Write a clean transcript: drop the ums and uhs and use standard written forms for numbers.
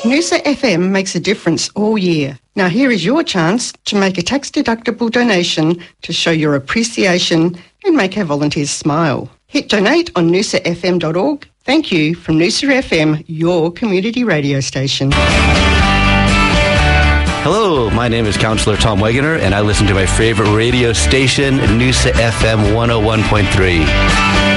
Noosa FM makes a difference all year. Now here is your chance to make a tax-deductible donation to show your appreciation and make our volunteers smile. Hit donate on noosafm.org. Thank you from Noosa FM, your community radio station. Hello, my name is Councillor Tom Wegener, and I listen to my favourite radio station, Noosa FM 101.3.